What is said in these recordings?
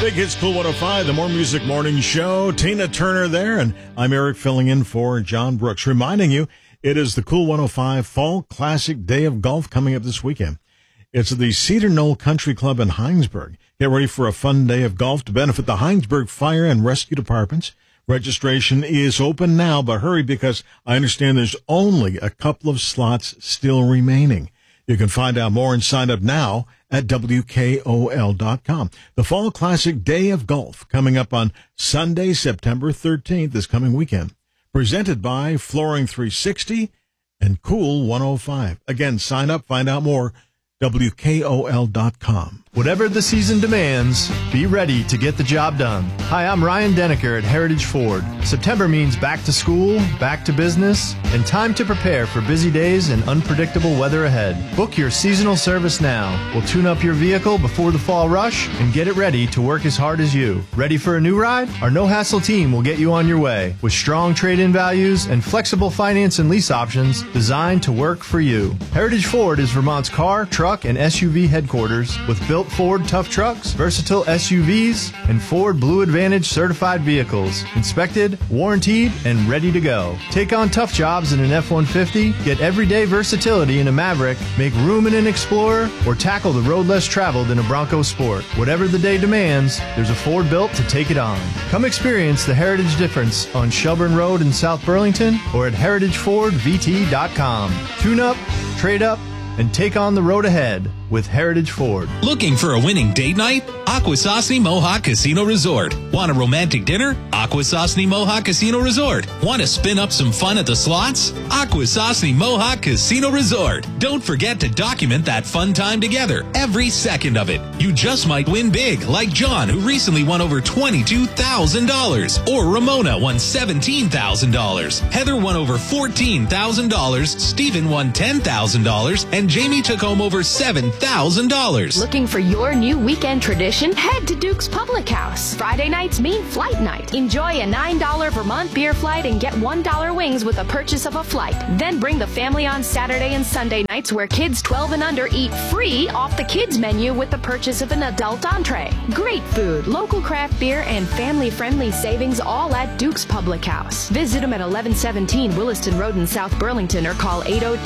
Big Hits Cool 105, the More Music Morning Show. Tina Turner there, and I'm Eric filling in for John Brooks, reminding you it is the Cool 105 Fall Classic Day of Golf coming up this weekend. It's at the Cedar Knoll Country Club in Hinesburg. Get ready for a fun day of golf to benefit the Hinesburg Fire and Rescue Departments. Registration is open now, but hurry because I understand there's only a couple of slots still remaining. You can find out more and sign up now at WKOL.com. The Fall Classic Day of Golf coming up on Sunday, September 13th, this coming weekend. Presented by Flooring 360 and Cool 105. Again, sign up, find out more, WKOL.com. Whatever the season demands, be ready to get the job done. Hi, I'm Ryan Denneker at Heritage Ford. September means back to school, back to business, and time to prepare for busy days and unpredictable weather ahead. Book your seasonal service now. We'll tune up your vehicle before the fall rush and get it ready to work as hard as you. Ready for a new ride? Our no-hassle team will get you on your way with strong trade-in values and flexible finance and lease options designed to work for you. Heritage Ford is Vermont's car, truck, and SUV headquarters with built Ford tough trucks, versatile SUVs, and Ford Blue Advantage certified vehicles. Inspected, warranted, and ready to go. Take on tough jobs in an F-150, get everyday versatility in a Maverick, make room in an Explorer, or tackle the road less traveled in a Bronco Sport. Whatever the day demands, there's a Ford built to take it on. Come experience the Heritage difference on Shelburne Road in South Burlington or at heritagefordvt.com. Tune up, trade up, and take on the road ahead with Heritage Ford. Looking for a winning date night? Akwesasne Mohawk Casino Resort. Want a romantic dinner? Akwesasne Mohawk Casino Resort. Want to spin up some fun at the slots? Akwesasne Mohawk Casino Resort. Don't forget to document that fun time together, every second of it. You just might win big, like John, who recently won over $22,000. Or Ramona won $17,000. Heather won over $14,000. Stephen won $10,000. And Jamie took home over $7,000. Looking for your new weekend tradition? Head to Duke's Public House. Friday nights mean flight night. Enjoy a $9 Vermont beer flight and get $1 wings with a purchase of a flight. Then bring the family on Saturday and Sunday nights where kids 12 and under eat free off the kids menu with the purchase of an adult entree. Great food, local craft beer, and family-friendly savings all at Duke's Public House. Visit them at 1117 Williston Road in South Burlington or call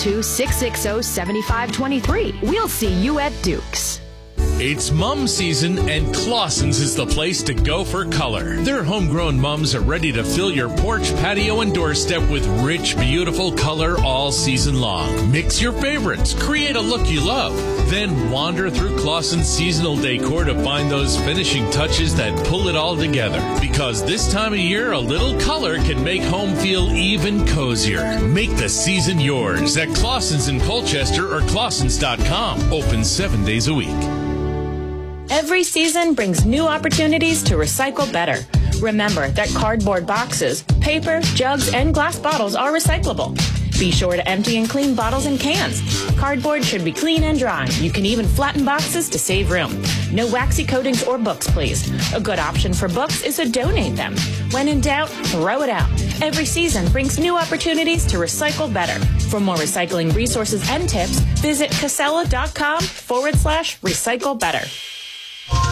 802-660-7523. We'll see you at Duke's. It's mum season, and Clausen's is the place to go for color. Their homegrown mums are ready to fill your porch, patio, and doorstep with rich, beautiful color all season long. Mix your favorites, create a look you love. Then wander through Clausen's seasonal decor to find those finishing touches that pull it all together. Because this time of year, a little color can make home feel even cozier. Make the season yours at Clausen's in Colchester or Clausens.com. Open 7 days a week. Every season brings new opportunities to recycle better. Remember that cardboard boxes, paper, jugs, and glass bottles are recyclable. Be sure to empty and clean bottles and cans. Cardboard should be clean and dry. You can even flatten boxes to save room. No waxy coatings or books, please. A good option for books is to donate them. When in doubt, throw it out. Every season brings new opportunities to recycle better. For more recycling resources and tips, visit Casella.com/recycle better.